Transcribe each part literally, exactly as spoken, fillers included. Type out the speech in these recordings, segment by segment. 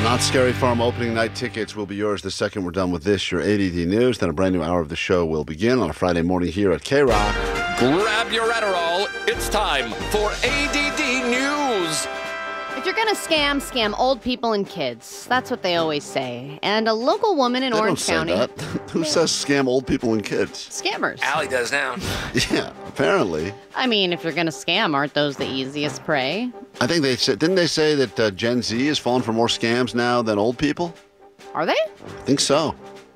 Knott's Scary Farm opening night tickets will be yours the second we're done with this, your A D D News. Then a brand new hour of the show will begin on a Friday morning here at K-Rock. Grab your Adderall. It's time for A D D News. If you're going to scam, scam old people and kids. That's what they always say. And a local woman in They Orange don't County. say that. Who says scam old people and kids? Scammers. Allie does now. Yeah, apparently. I mean, if you're going to scam, aren't those the easiest prey? I think they said, didn't they say that uh, Gen Z is falling for more scams now than old people? Are they? I think so.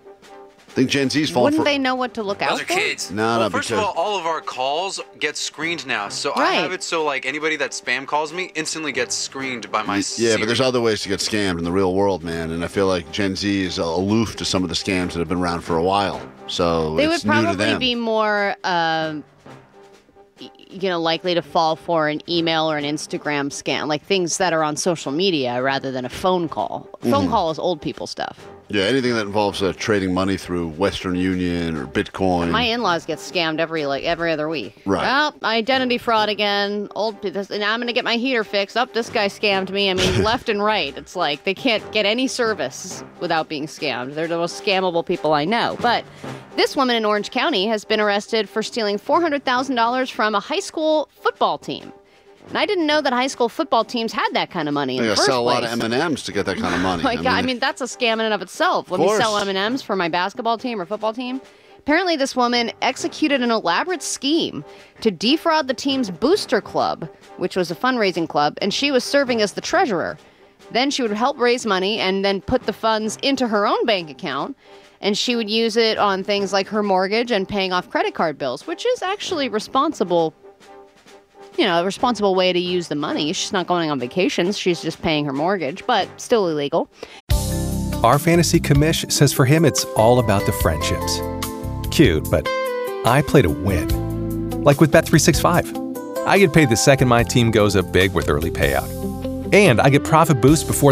I think Gen Z's falling Wouldn't for... they know what to look out Those are for? kids. No, Well, no, first because... of all, all of our calls get screened now. So I Right. have it so like anybody that spam calls me instantly gets screened by my yeah, Siri. but there's other ways to get scammed in the real world, man. And I feel like Gen Z is uh, aloof to some of the scams that have been around for a while. So They it's would new to probably them. be more, um, y- you know, likely to fall for an email or an Instagram scam, like things that are on social media rather than a phone call. Phone Mm-hmm. call is old people stuff. Yeah, anything that involves uh, trading money through Western Union or Bitcoin. My in-laws get scammed every like every other week. Right. Well, identity fraud again. Old people. And I'm gonna get my heater fixed. Up, this guy scammed me. I mean, left and right. It's like they can't get any service without being scammed. They're the most scammable people I know. But this woman in Orange County has been arrested for stealing four hundred thousand dollars from a high school football team. And I didn't know that high school football teams had that kind of money in They the gotta first sell a lot place. of M and M's to get that kind of money. Like, I mean, that's a scam in and of itself. Let me course. sell M and M's for my basketball team or football team. Apparently, this woman executed an elaborate scheme to defraud the team's booster club, which was a fundraising club, and she was serving as the treasurer. Then she would help raise money and then put the funds into her own bank account, and she would use it on things like her mortgage and paying off credit card bills, which is actually responsible. You know, a responsible way to use the money. She's not going on vacations. She's just paying her mortgage, but still illegal. Our fantasy commish says for him it's all about the friendships. Cute, but I play to win. Like with Bet three sixty-five. I get paid the second my team goes up big with early payout. And I get profit boost before